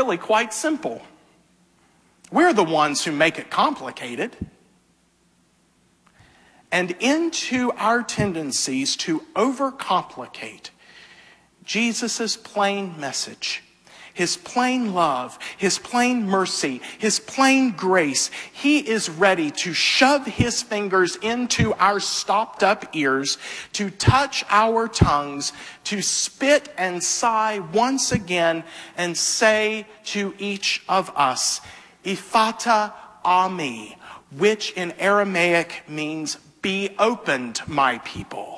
really quite simple. We're the ones who make it complicated. And into our tendencies to overcomplicate Jesus' plain message, his plain love, his plain mercy, his plain grace, he is ready to shove his fingers into our stopped up ears, to touch our tongues, to spit and sigh once again and say to each of us, Ephata Ami, which in Aramaic means be opened, my people.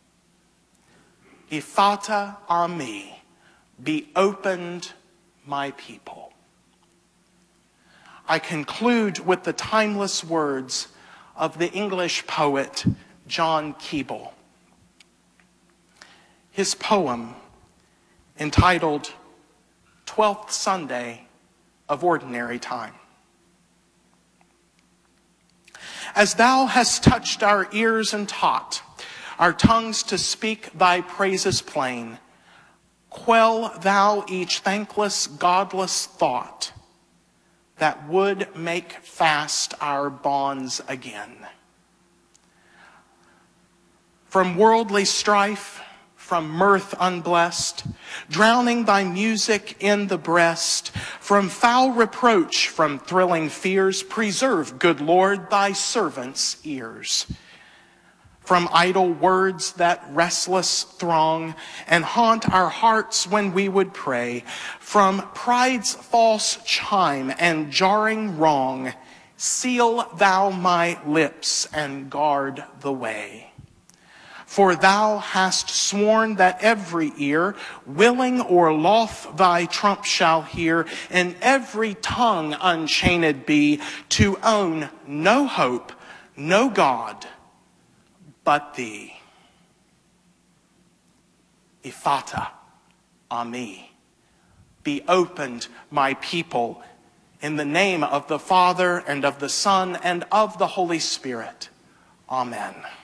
Ephata Ami, be opened, my people. I conclude with the timeless words of the English poet John Keble. His poem, entitled 12th Sunday of Ordinary Time. As thou hast touched our ears and taught our tongues to speak thy praises plain, quell thou each thankless, godless thought that would make fast our bonds again. From worldly strife, from mirth unblessed, drowning thy music in the breast, from foul reproach, from thrilling fears, preserve, good Lord, thy servants' ears. From idle words that restless throng and haunt our hearts when we would pray, from pride's false chime and jarring wrong, seal thou my lips and guard the way. For thou hast sworn that every ear, willing or loth, thy trump shall hear, and every tongue unchained be, to own no hope, no God, but thee. Ephata Ami, be opened, my people, in the name of the Father and of the Son and of the Holy Spirit. Amen.